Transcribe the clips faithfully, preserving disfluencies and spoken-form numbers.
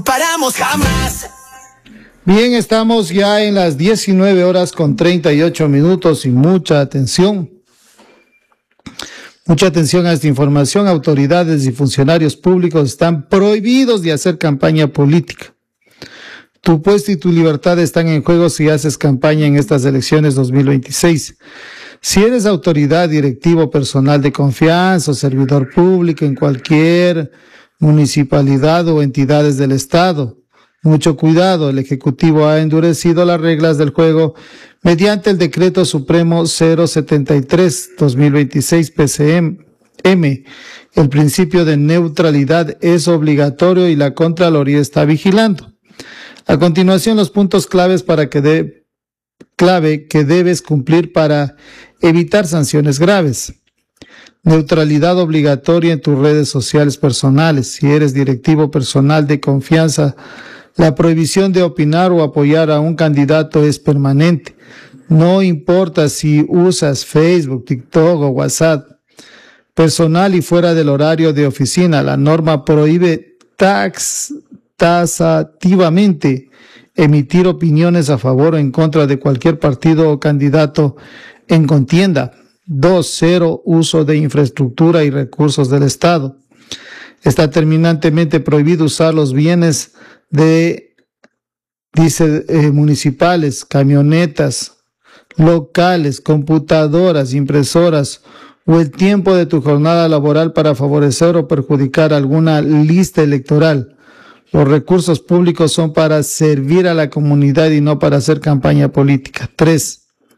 Paramos jamás. Bien, estamos ya en las diecinueve horas con treinta y ocho minutos y mucha atención. Mucha atención a esta información. Autoridades y funcionarios públicos están prohibidos de hacer campaña política. Tu puesto y tu libertad están en juego si haces campaña en estas elecciones dos mil veintiséis. Si eres autoridad, directivo, personal de confianza o servidor público en cualquier municipalidad o entidades del Estado, mucho cuidado, el Ejecutivo ha endurecido las reglas del juego mediante el Decreto Supremo cero setenta y tres guión dos mil veintiséis P C M. El principio de neutralidad es obligatorio y la Contraloría está vigilando. A continuación, los puntos claves para que de, clave que debes cumplir para evitar sanciones graves. Neutralidad obligatoria en tus redes sociales personales. Si eres directivo personal de confianza, la prohibición de opinar o apoyar a un candidato es permanente. No importa si usas Facebook, TikTok o WhatsApp. Personal y fuera del horario de oficina, la norma prohíbe tax, tasativamente emitir opiniones a favor o en contra de cualquier partido o candidato en contienda. Dos, cero uso de infraestructura y recursos del Estado. Está terminantemente prohibido usar los bienes de, dice, eh, municipales, camionetas, locales, computadoras, impresoras o el tiempo de tu jornada laboral para favorecer o perjudicar alguna lista electoral. Los recursos públicos son para servir a la comunidad y no para hacer campaña política. Tres.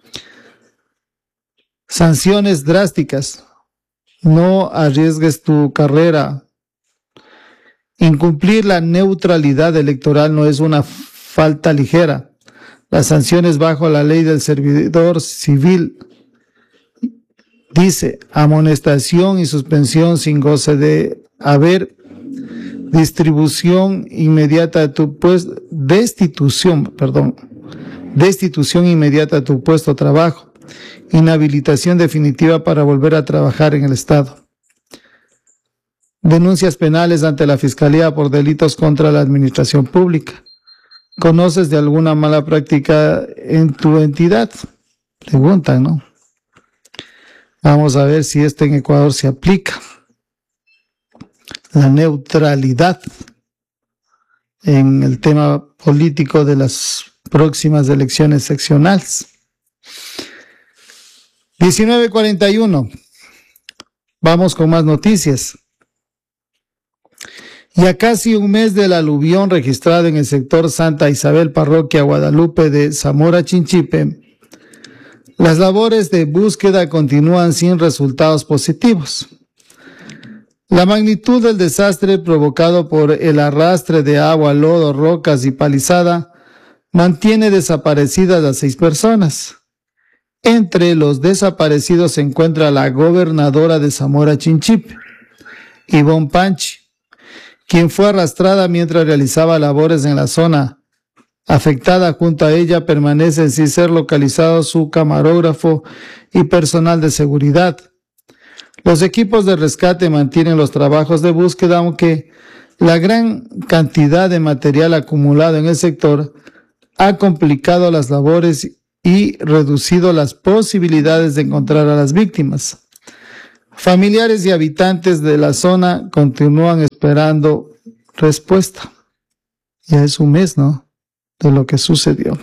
Sanciones drásticas. No arriesgues tu carrera. Incumplir la neutralidad electoral no es una falta ligera. Las sanciones bajo la ley del servidor civil dice amonestación y suspensión sin goce de haber, distribución inmediata de tu puesto, destitución, perdón, destitución inmediata de tu puesto de trabajo, inhabilitación definitiva para volver a trabajar en el Estado. Denuncias penales ante la Fiscalía por delitos contra la administración pública. ¿Conoces de alguna mala práctica en tu entidad? Preguntan, ¿no? Vamos a ver si esto en Ecuador se aplica. La neutralidad en el tema político de las próximas elecciones seccionales. diecinueve cuarenta y uno. Vamos con más noticias. Y a casi un mes del aluvión registrado en el sector Santa Isabel, parroquia Guadalupe de Zamora Chinchipe, las labores de búsqueda continúan sin resultados positivos. La magnitud del desastre provocado por el arrastre de agua, lodo, rocas y palizada mantiene desaparecidas a seis personas. Entre los desaparecidos se encuentra la gobernadora de Zamora Chinchipe, Ivonne Panchi, quien fue arrastrada mientras realizaba labores en la zona afectada. Junto a ella permanecen sin ser localizados su camarógrafo y personal de seguridad. Los equipos de rescate mantienen los trabajos de búsqueda, aunque la gran cantidad de material acumulado en el sector ha complicado las labores y reducido las posibilidades de encontrar a las víctimas. Familiares y habitantes de la zona continúan esperando respuesta. Ya es un mes, ¿no?, de lo que sucedió.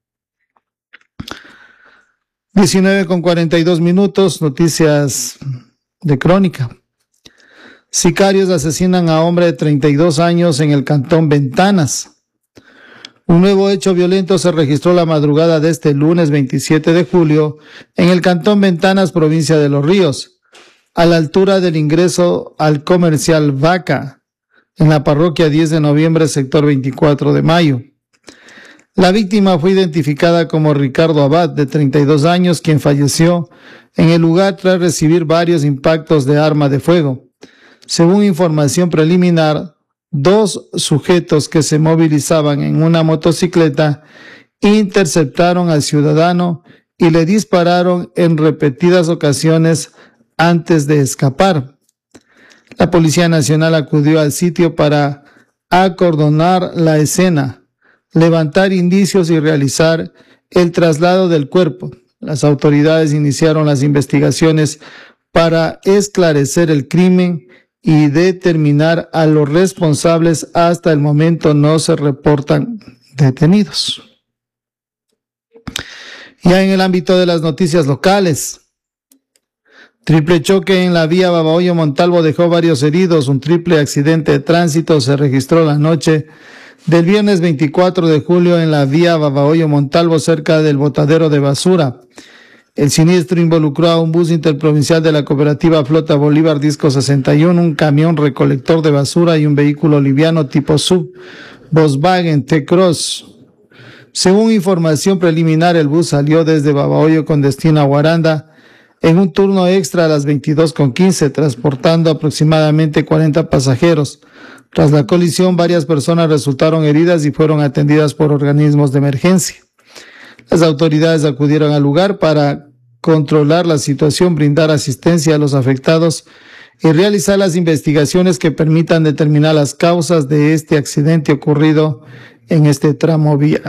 diecinueve con cuarenta y dos minutos, noticias de Crónica. Sicarios asesinan a hombre de treinta y dos años en el cantón Ventanas. Un nuevo hecho violento se registró la madrugada de este lunes veintisiete de julio en el cantón Ventanas, provincia de Los Ríos, a la altura del ingreso al comercial Vaca, en la parroquia diez de noviembre, sector veinticuatro de mayo. La víctima fue identificada como Ricardo Abad, de treinta y dos años, quien falleció en el lugar tras recibir varios impactos de arma de fuego. Según información preliminar, dos sujetos que se movilizaban en una motocicleta interceptaron al ciudadano y le dispararon en repetidas ocasiones antes de escapar. La Policía Nacional acudió al sitio para acordonar la escena, levantar indicios y realizar el traslado del cuerpo. Las autoridades iniciaron las investigaciones para esclarecer el crimen y determinar a los responsables. Hasta el momento no se reportan detenidos. Ya en el ámbito de las noticias locales, triple choque en la vía Babahoyo-Montalvo dejó varios heridos. Un triple accidente de tránsito se registró la noche del viernes veinticuatro de julio en la vía Babahoyo-Montalvo, cerca del botadero de basura. El siniestro involucró a un bus interprovincial de la cooperativa Flota Bolívar Disco sesenta y uno, un camión recolector de basura y un vehículo liviano tipo sub Volkswagen T-Cross. Según información preliminar, el bus salió desde Babahoyo con destino a Guaranda en un turno extra a las veintidós con quince, transportando aproximadamente cuarenta pasajeros. Tras la colisión, varias personas resultaron heridas y fueron atendidas por organismos de emergencia. Las autoridades acudieron al lugar para controlar la situación, brindar asistencia a los afectados y realizar las investigaciones que permitan determinar las causas de este accidente ocurrido en este tramo vial.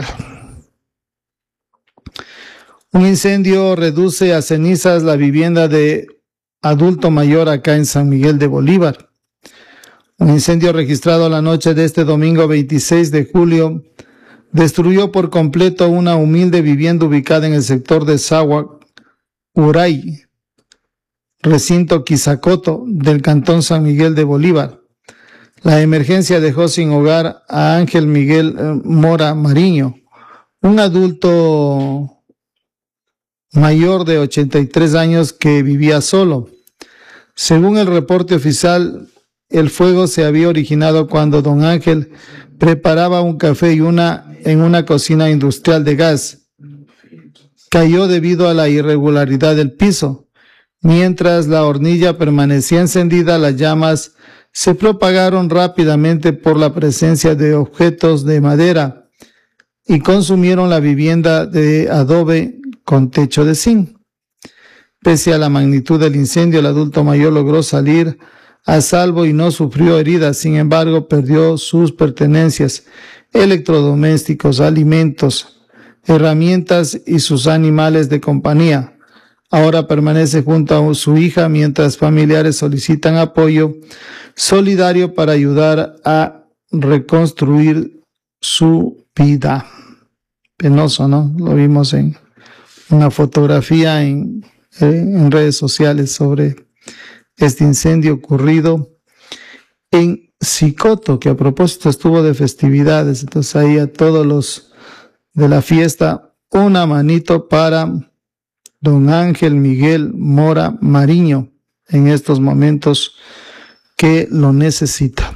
Un incendio reduce a cenizas la vivienda de adulto mayor acá en San Miguel de Bolívar. Un incendio registrado la noche de este domingo veintiséis de julio destruyó por completo una humilde vivienda ubicada en el sector de Sagua, Uray, recinto Quizacoto del cantón San Miguel de Bolívar. La emergencia dejó sin hogar a Ángel Miguel Mora Mariño, un adulto mayor de ochenta y tres años que vivía solo. Según el reporte oficial, el fuego se había originado cuando don Ángel preparaba un café y una en una cocina industrial de gas. Cayó debido a la irregularidad del piso. Mientras la hornilla permanecía encendida, las llamas se propagaron rápidamente por la presencia de objetos de madera y consumieron la vivienda de adobe con techo de zinc. Pese a la magnitud del incendio, el adulto mayor logró salir a salvo y no sufrió heridas. Sin embargo, perdió sus pertenencias, electrodomésticos, alimentos, herramientas y sus animales de compañía. Ahora permanece junto a su hija mientras familiares solicitan apoyo solidario para ayudar a reconstruir su vida. Penoso, ¿no? Lo vimos en una fotografía en, en redes sociales sobre este incendio ocurrido en Sicoto, que a propósito estuvo de festividades. Entonces ahí a todos los de la fiesta, una manito para don Ángel Miguel Mora Mariño en estos momentos que lo necesita.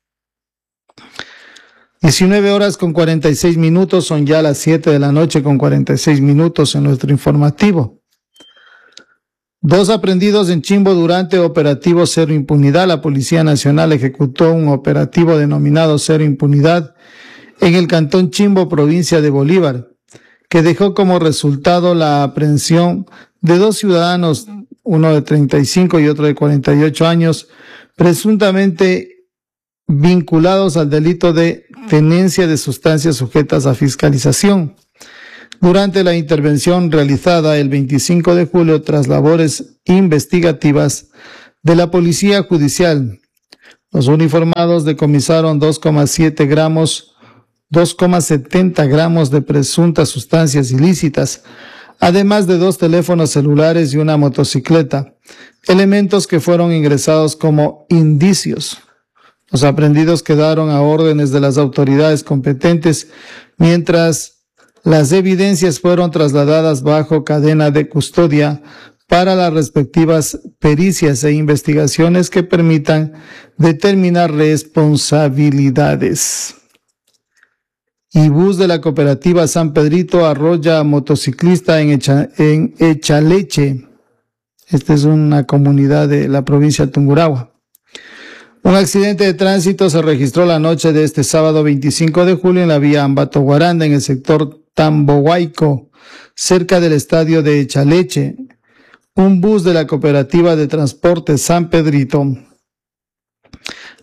diecinueve horas con cuarenta y seis minutos, son ya las siete de la noche con cuarenta y seis minutos en nuestro informativo. Dos aprendidos en Chimbo durante operativo Cero Impunidad. La Policía Nacional ejecutó un operativo denominado Cero Impunidad en el cantón Chimbo, provincia de Bolívar, que dejó como resultado la aprehensión de dos ciudadanos, uno de treinta y cinco y otro de cuarenta y ocho años, presuntamente vinculados al delito de tenencia de sustancias sujetas a fiscalización. Durante la intervención realizada el veinticinco de julio tras labores investigativas de la Policía Judicial, los uniformados decomisaron dos coma siete gramos, dos coma setenta gramos de presuntas sustancias ilícitas, además de dos teléfonos celulares y una motocicleta, elementos que fueron ingresados como indicios. Los aprehendidos quedaron a órdenes de las autoridades competentes, mientras las evidencias fueron trasladadas bajo cadena de custodia para las respectivas pericias e investigaciones que permitan determinar responsabilidades. Y bus de la cooperativa San Pedrito arrolla a motociclista en, Echa, en Echaleche. Esta es una comunidad de la provincia de Tungurahua. Un accidente de tránsito se registró la noche de este sábado veinticinco de julio en la vía Ambato-Guaranda, en el sector Tambohuayco, cerca del estadio de Echaleche. Un bus de la cooperativa de transporte San Pedrito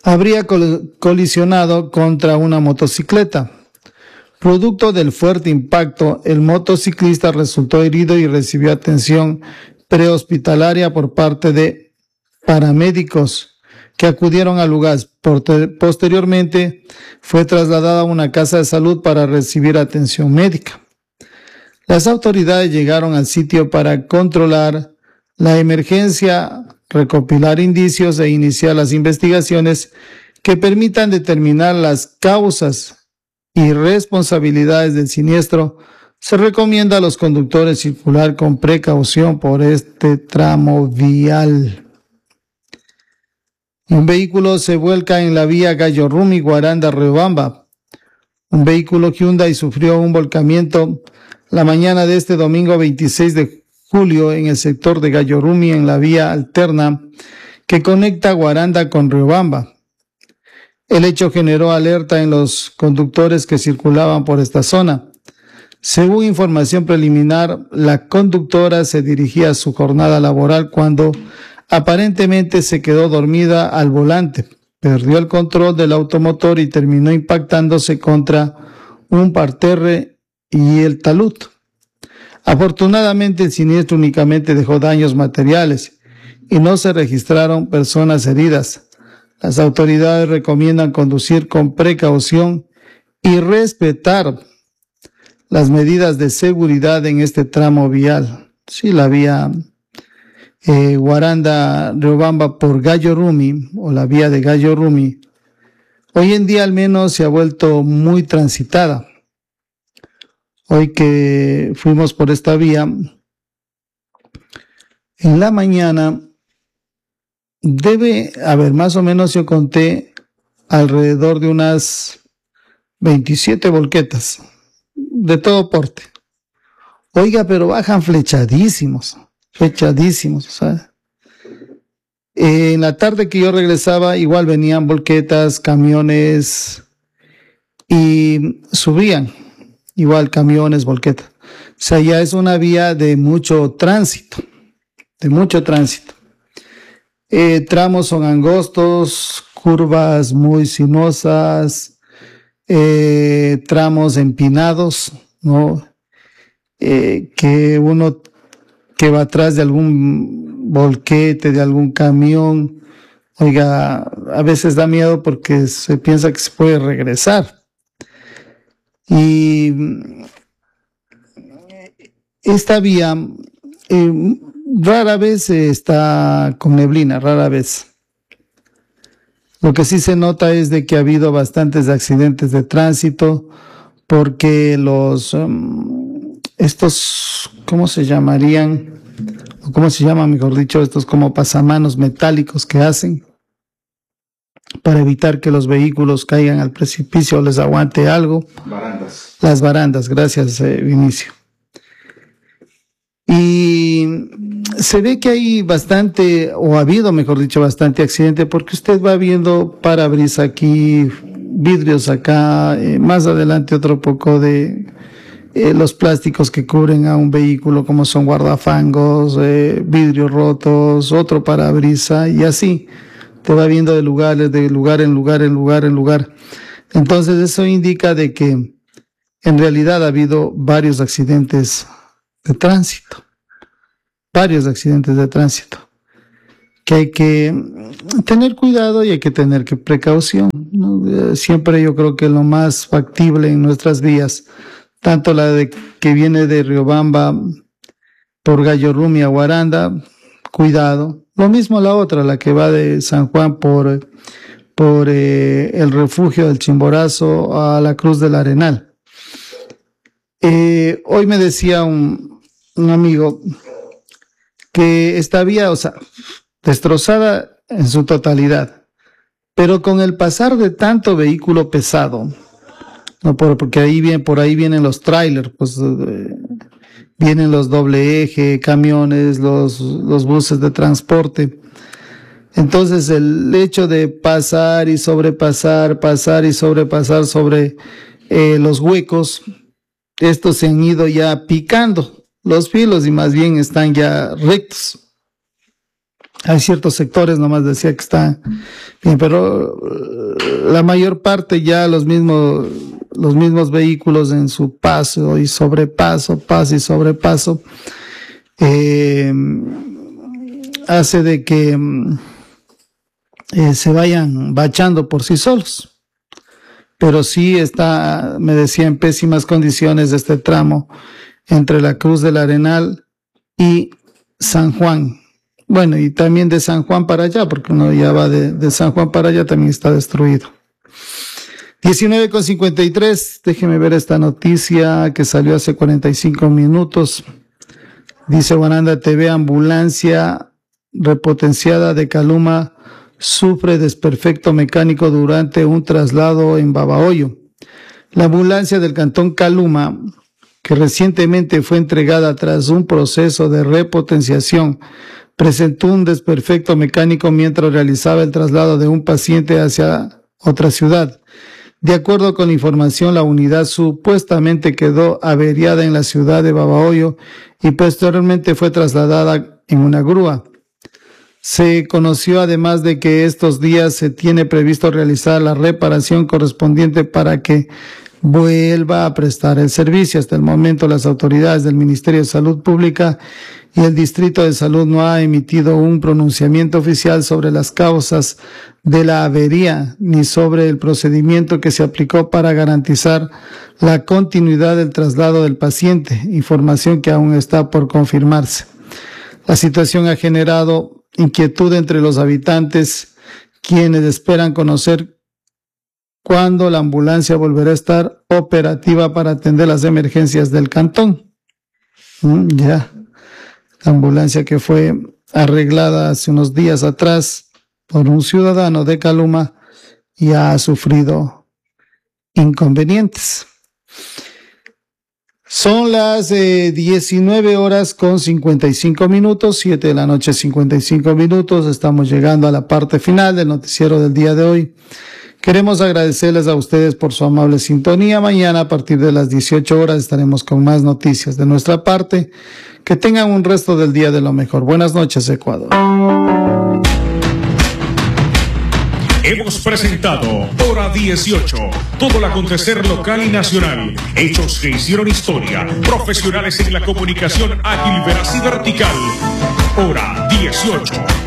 habría col colisionado contra una motocicleta. Producto del fuerte impacto, el motociclista resultó herido y recibió atención prehospitalaria por parte de paramédicos que acudieron al lugar. Posteriormente fue trasladado a una casa de salud para recibir atención médica. Las autoridades llegaron al sitio para controlar la emergencia, recopilar indicios e iniciar las investigaciones que permitan determinar las causas y responsabilidades del siniestro. Se recomienda a los conductores circular con precaución por este tramo vial. Un vehículo se vuelca en la vía Gallo Rumi, Guaranda, Riobamba. Un vehículo Hyundai sufrió un volcamiento la mañana de este domingo veintiséis de julio en el sector de Gallo Rumi, en la vía alterna que conecta Guaranda con Riobamba. El hecho generó alerta en los conductores que circulaban por esta zona. Según información preliminar, la conductora se dirigía a su jornada laboral cuando aparentemente se quedó dormida al volante, perdió el control del automotor y terminó impactándose contra un parterre y el talud. Afortunadamente, el siniestro únicamente dejó daños materiales y no se registraron personas heridas. Las autoridades recomiendan conducir con precaución y respetar las medidas de seguridad en este tramo vial. Sí, la vía eh, Guaranda-Riobamba por Gallo Rumi, o la vía de Gallo Rumi, hoy en día al menos se ha vuelto muy transitada. Hoy que fuimos por esta vía, en la mañana debe haber, más o menos yo conté, alrededor de unas veintisiete volquetas de todo porte. Oiga, pero bajan flechadísimos, flechadísimos, ¿sabes? En la tarde que yo regresaba, igual venían volquetas, camiones y subían, igual camiones, volquetas. O sea, ya es una vía de mucho tránsito, de mucho tránsito. Eh, tramos son angostos, curvas muy sinuosas, eh, tramos empinados, ¿no? Eh, que uno que va atrás de algún volquete, de algún camión, oiga, a veces da miedo porque se piensa que se puede regresar. Y esta vía eh, rara vez está con neblina, rara vez. Lo que sí se nota es de que ha habido bastantes accidentes de tránsito porque los, um, estos, ¿cómo se llamarían? O ¿cómo se llama, mejor dicho, estos como pasamanos metálicos que hacen para evitar que los vehículos caigan al precipicio o les aguante algo? Barandas. Las barandas, gracias, eh, Vinicio. Y se ve que hay bastante, o ha habido, mejor dicho, bastante accidente, porque usted va viendo parabrisas aquí, vidrios acá, eh, más adelante otro poco de eh, los plásticos que cubren a un vehículo, como son guardafangos, eh, vidrios rotos, otro parabrisa, y así te va viendo de lugares, de lugar en lugar, en lugar, en lugar. Entonces eso indica de que en realidad ha habido varios accidentes de tránsito, varios accidentes de tránsito, que hay que tener cuidado y hay que tener que precaución, ¿no? Siempre yo creo que lo más factible en nuestras vías, tanto la de que viene de Riobamba por Gallo Rumi a Guaranda, cuidado. Lo mismo la otra, la que va de San Juan por, por eh, el refugio del Chimborazo a la Cruz del Arenal. Eh, hoy me decía un, un amigo que esta vía, o sea, destrozada en su totalidad, pero con el pasar de tanto vehículo pesado, no por, porque ahí viene, por ahí vienen los trailers, pues eh, vienen los doble eje, camiones, los, los buses de transporte. Entonces el hecho de pasar y sobrepasar, pasar y sobrepasar sobre eh, los huecos, estos se han ido ya picando los filos y más bien están ya rectos. Hay ciertos sectores, nomás decía que están bien, pero la mayor parte ya los mismos, los mismos vehículos en su paso y sobrepaso, paso y sobrepaso, eh, hace de que eh, se vayan bachando por sí solos. Pero sí está, me decía, en pésimas condiciones este tramo entre la Cruz del Arenal y San Juan. Bueno, y también de San Juan para allá, porque uno ya va de, de San Juan para allá, también está destruido. diecinueve con cincuenta y tres, déjeme ver esta noticia que salió hace cuarenta y cinco minutos. Dice Guaranda T V, ambulancia repotenciada de Caluma sufre desperfecto mecánico durante un traslado en Babahoyo. La ambulancia del cantón Caluma, que recientemente fue entregada tras un proceso de repotenciación, presentó un desperfecto mecánico mientras realizaba el traslado de un paciente hacia otra ciudad. De acuerdo con la información, la unidad supuestamente quedó averiada en la ciudad de Babahoyo y posteriormente fue trasladada en una grúa. Se conoció además de que estos días se tiene previsto realizar la reparación correspondiente para que vuelva a prestar el servicio. Hasta el momento, las autoridades del Ministerio de Salud Pública y el Distrito de Salud no ha emitido un pronunciamiento oficial sobre las causas de la avería ni sobre el procedimiento que se aplicó para garantizar la continuidad del traslado del paciente, información que aún está por confirmarse. La situación ha generado inquietud entre los habitantes, quienes esperan conocer cuándo la ambulancia volverá a estar operativa para atender las emergencias del cantón. Mm, ya, la ambulancia que fue arreglada hace unos días atrás por un ciudadano de Caluma ya ha sufrido inconvenientes. Son las eh, diecinueve horas con cincuenta y cinco minutos, siete de la noche cincuenta y cinco minutos. Estamos llegando a la parte final del noticiero del día de hoy. Queremos agradecerles a ustedes por su amable sintonía. Mañana a partir de las dieciocho horas estaremos con más noticias de nuestra parte. Que tengan un resto del día de lo mejor. Buenas noches, Ecuador. Hemos presentado Hora dieciocho, todo el acontecer local y nacional, hechos que hicieron historia, profesionales en la comunicación ágil, veraz y vertical. Hora dieciocho.